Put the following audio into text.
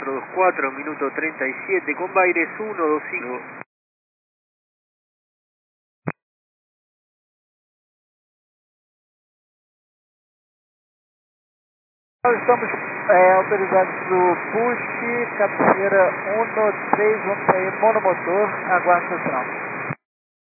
124, minuto 37, con Baires 125. Nós estamos autorizados para o push, cabeceira 131 monomotor, aguardo central.